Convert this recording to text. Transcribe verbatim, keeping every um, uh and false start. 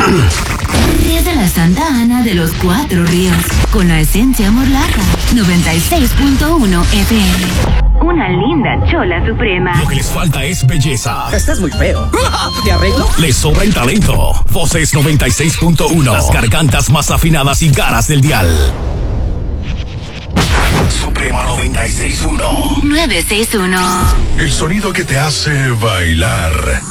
Desde la Santa Ana de los Cuatro Ríos, con la esencia morlaca, noventa y seis punto uno F M. Una linda chola suprema. Lo que les falta es belleza. Estás muy feo. ¿Te arreglo? Les sobra el talento. Voces noventa y seis punto uno. Las gargantas más afinadas y caras del dial. Suprema noventa y seis punto uno. nueve seis uno. El sonido que te hace bailar.